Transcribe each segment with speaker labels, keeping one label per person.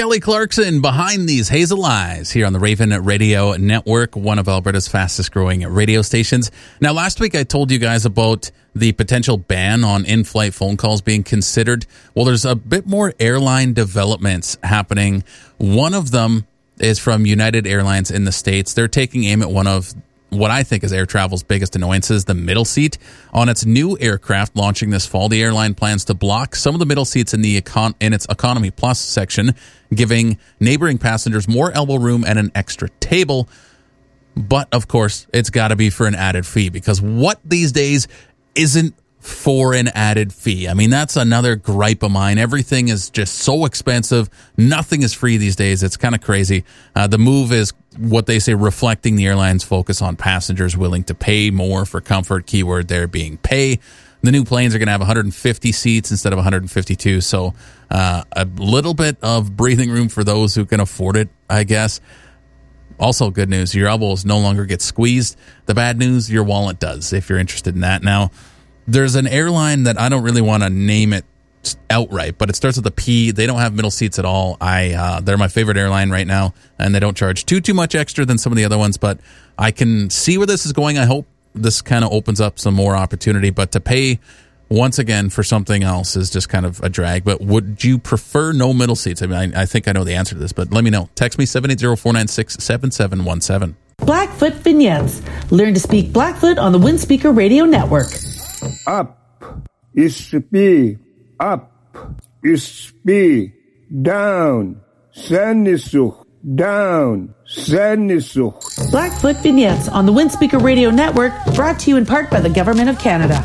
Speaker 1: Kelly Clarkson behind these Hazel Eyes here on the Raven Radio Network, one of Alberta's fastest growing radio stations. Now, last week I told you guys about the potential ban on in-flight phone calls being considered. Well, there's a bit more airline developments happening. One of them is from United Airlines in the States. They're taking aim at one of what I think is air travel's biggest annoyances, the middle seat. On its new aircraft launching this fall, the airline plans to block some of the middle seats in its Economy Plus section, giving neighboring passengers more elbow room and an extra table. But, of course, it's got to be for an added fee, because what these days isn't for an added fee? I mean, that's another gripe of mine. Everything is just so expensive. Nothing is free these days. It's kind of crazy. The move is what they say reflecting the airline's focus on passengers willing to pay more for comfort. Keyword there being pay. The new planes are going to have 150 seats instead of 152. So a little bit of breathing room for those who can afford it, I guess. Also, good news, your elbows no longer get squeezed. The bad news, your wallet does, if you're interested in that. Now, there's an airline that I don't really want to name it outright, but it starts with a P. They don't have middle seats at all. They're my favorite airline right now, and they don't charge too much extra than some of the other ones, but I can see where this is going. I hope this kind of opens up some more opportunity, but to pay once again for something else is just kind of a drag. But would you prefer no middle seats? I mean, I think I know the answer to this, but let me know. Text me 780-496-7717.
Speaker 2: Blackfoot Vignettes. Learn to speak Blackfoot on the Windspeaker Radio Network.
Speaker 3: Up is B. Up is B. Down. Sanisuch. Down. Sanisuch.
Speaker 2: Blackfoot Vignettes on the Windspeaker Radio Network, brought to you in part by the Government of Canada.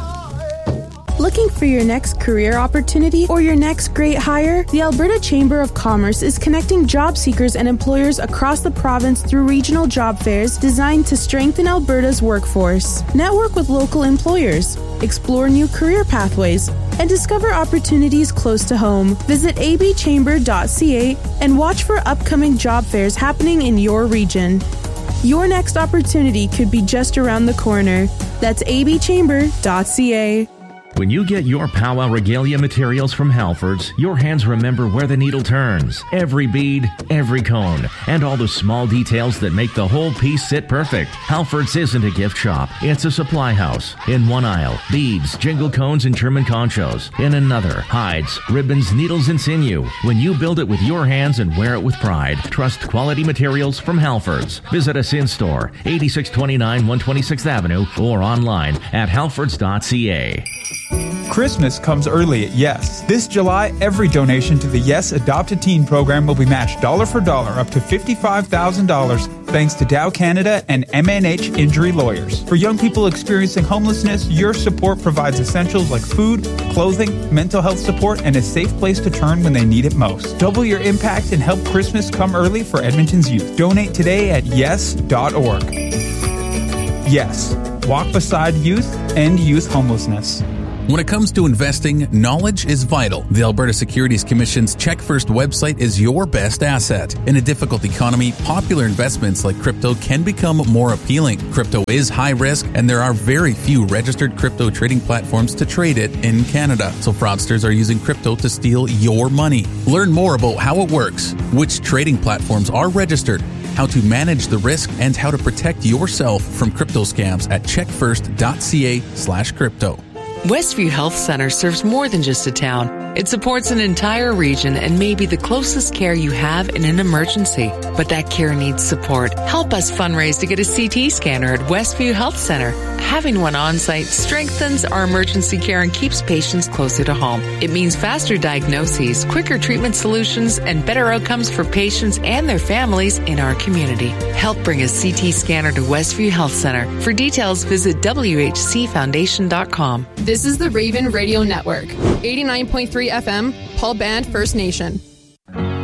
Speaker 4: Looking for your next career opportunity or your next great hire? The Alberta Chamber of Commerce is connecting job seekers and employers across the province through regional job fairs designed to strengthen Alberta's workforce. Network with local employers, explore new career pathways, and discover opportunities close to home. Visit abchamber.ca and watch for upcoming job fairs happening in your region. Your next opportunity could be just around the corner. That's abchamber.ca.
Speaker 5: When you get your Powwow Regalia materials from Halfords, your hands remember where the needle turns. Every bead, every cone, and all the small details that make the whole piece sit perfect. Halfords isn't a gift shop. It's a supply house. In one aisle, beads, jingle cones, and German conchos. In another, hides, ribbons, needles, and sinew. When you build it with your hands and wear it with pride, trust quality materials from Halfords. Visit us in-store, 8629 126th Avenue, or online at halfords.ca.
Speaker 6: Christmas comes early at Yes. This July, every donation to the Yes Adopt a Teen program will be matched dollar for dollar up to $55,000 thanks to Dow Canada and MNH Injury Lawyers. For young people experiencing homelessness, your support provides essentials like food, clothing, mental health support, and a safe place to turn when they need it most. Double your impact and help Christmas come early for Edmonton's youth. Donate today at yes.org. Yes. Walk beside youth, end youth homelessness.
Speaker 1: When it comes to investing, knowledge is vital. The Alberta Securities Commission's Check First website is your best asset. In a difficult economy, popular investments like crypto can become more appealing. Crypto is high risk, and there are very few registered crypto trading platforms to trade it in Canada. So fraudsters are using crypto to steal your money. Learn more about how it works, which trading platforms are registered, how to manage the risk, and how to protect yourself from crypto scams at checkfirst.ca/crypto.
Speaker 7: Westview Health Center serves more than just a town. It supports an entire region and may be the closest care you have in an emergency. But that care needs support. Help us fundraise to get a CT scanner at Westview Health Center. Having one on-site strengthens our emergency care and keeps patients closer to home. It means faster diagnoses, quicker treatment solutions, and better outcomes for patients and their families in our community. Help bring a CT scanner to Westview Health Center. For details, visit whcfoundation.com.
Speaker 8: This is the Raven Radio Network, 89.3 FM, Paul Band First Nation.